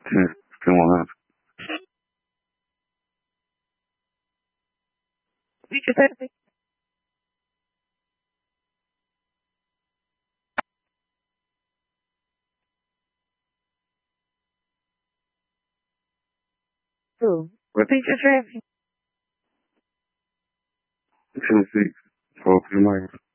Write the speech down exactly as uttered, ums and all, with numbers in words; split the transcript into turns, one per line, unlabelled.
ten, ten, one hundred. You just said it. Two. Repeat yourself. Two, six, four, three, nine.